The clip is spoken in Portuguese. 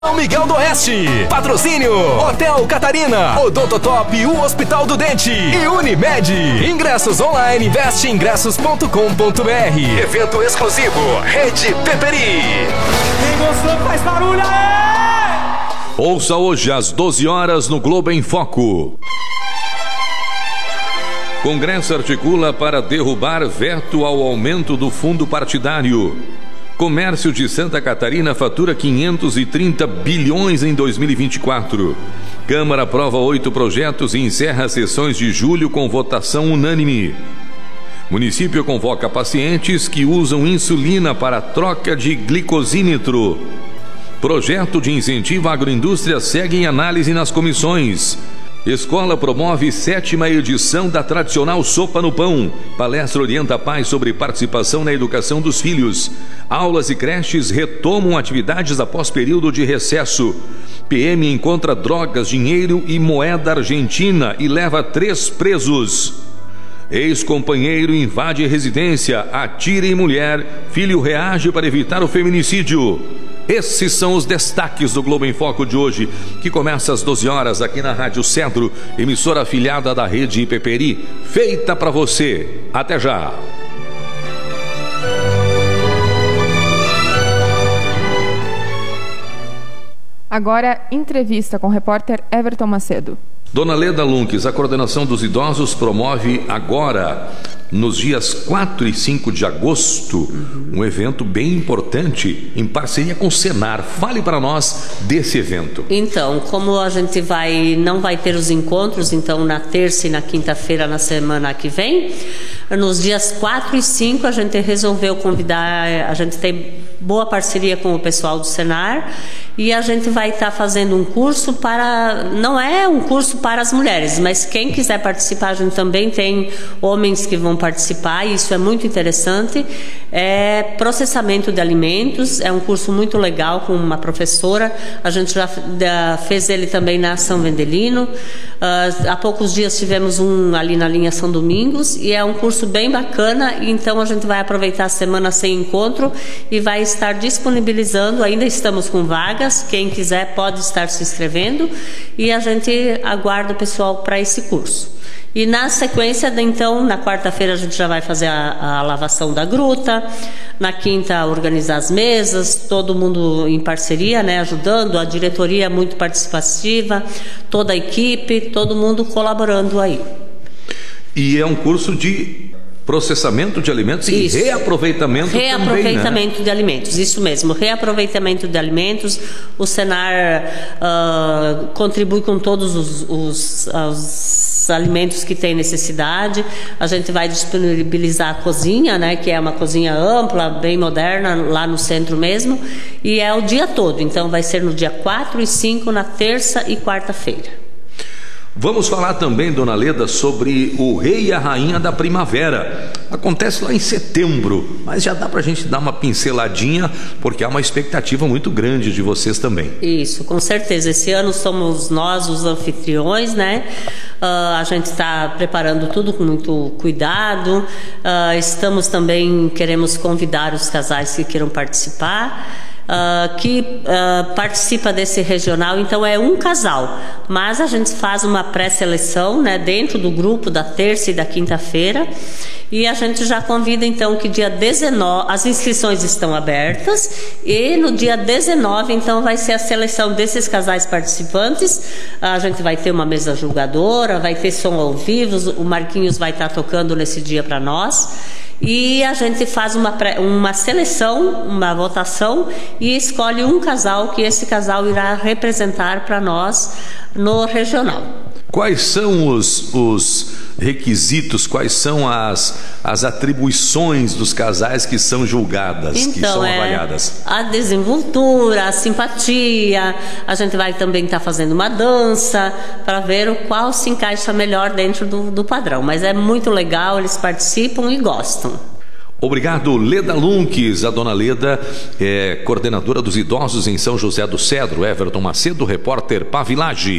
São Miguel do Oeste, patrocínio Hotel Catarina, Odontotop, o Hospital do Dente e Unimed. Ingressos online, vesteingressos.com.br. Evento exclusivo, Rede Peperi. Quem gostou faz barulho aí! Ouça hoje às 12 horas no Globo em Foco. Congresso articula para derrubar veto ao aumento do fundo partidário. Comércio de Santa Catarina fatura 530 bilhões em 2024. Câmara aprova 8 projetos e encerra as sessões de julho com votação unânime. Município convoca pacientes que usam insulina para troca de glicosímetro. Projeto de incentivo à agroindústria segue em análise nas comissões. Escola promove 7ª edição da tradicional Sopa no Pão. Palestra orienta pais sobre participação na educação dos filhos. Aulas e creches retomam atividades após período de recesso. PM encontra drogas, dinheiro e moeda argentina e leva 3 presos. Ex-companheiro invade residência, atira em mulher, filho reage para evitar o feminicídio. Esses são os destaques do Globo em Foco de hoje, que começa às 12 horas aqui na Rádio Cedro, emissora afiliada da Rede Peperi, feita para você. Até já! Agora, entrevista com o repórter Everton Macedo. Dona Leda Lunques, a coordenação dos idosos promove agora, nos dias 4 e 5 de agosto, um evento bem importante em parceria com o Senar. Fale para nós desse evento. Então, como a gente não vai ter os encontros, então na terça e na quinta-feira na semana que vem, nos dias 4 e 5 a gente resolveu convidar, a gente tem boa parceria com o pessoal do Senar e a gente vai estar fazendo um curso não é um curso para as mulheres, mas quem quiser participar, a gente também tem homens que vão participar e isso é muito interessante. É processamento de alimentos, é um curso muito legal com uma professora, a gente já fez ele também na São Vendelino, há poucos dias tivemos um ali na linha São Domingos e é um curso bem bacana, então a gente vai aproveitar a semana sem encontro e vai estar disponibilizando, ainda estamos com vagas, quem quiser pode estar se inscrevendo e a gente aguarda o pessoal para esse curso. E na sequência, então, na quarta-feira a gente já vai fazer a lavação da gruta, na quinta organizar as mesas, todo mundo em parceria, né, ajudando, a diretoria muito participativa, toda a equipe, todo mundo colaborando aí. E é um curso de processamento de alimentos e reaproveitamento também, né? De alimentos, isso mesmo, reaproveitamento de alimentos. O Senar contribui com todos os alimentos que tem necessidade. A gente vai disponibilizar a cozinha, né, que é uma cozinha ampla, bem moderna, lá no centro mesmo, e é o dia todo, então vai ser no dia 4 e 5, na terça e quarta-feira. Vamos falar também, Dona Leda, sobre o Rei e a Rainha da Primavera. Acontece lá em setembro, mas já dá pra gente dar uma pinceladinha, porque há uma expectativa muito grande de vocês também. Isso, com certeza. Esse ano somos nós os anfitriões, né? A gente está preparando tudo com muito cuidado. Estamos também, queremos convidar os casais que queiram participar. Que participa desse regional, então é um casal, mas a gente faz uma pré-seleção, né, dentro do grupo da terça e da quinta-feira, e a gente já convida então que dia 19, as inscrições estão abertas, e no dia 19 então vai ser a seleção desses casais participantes. A gente vai ter uma mesa julgadora, vai ter som ao vivo, o Marquinhos vai estar tocando nesse dia para nós. E a gente faz uma seleção, uma votação e escolhe um casal que esse casal irá representar para nós no regional. Quais são os requisitos, quais são as atribuições dos casais que são julgadas, então, que são avaliadas? A desenvoltura, a simpatia, a gente vai também estar fazendo uma dança para ver o qual se encaixa melhor dentro do padrão. Mas é muito legal, eles participam e gostam. Obrigado, Leda Lunques. A Dona Leda é coordenadora dos idosos em São José do Cedro. Everton Macedo, repórter Pavilage.